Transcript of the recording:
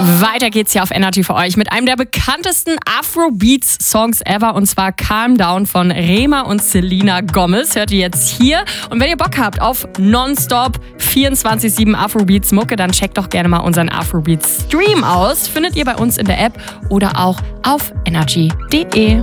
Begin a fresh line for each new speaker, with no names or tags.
Weiter geht's hier auf Energy für euch mit einem der bekanntesten Afrobeats-Songs ever, und zwar Calm Down von Rema und Selena Gomez. Hört ihr jetzt hier. Und wenn ihr Bock habt auf Nonstop 24/7 Afrobeats-Mucke, dann checkt doch gerne mal unseren Afrobeats-Stream aus. Findet ihr bei uns in der App oder auch auf energy.de.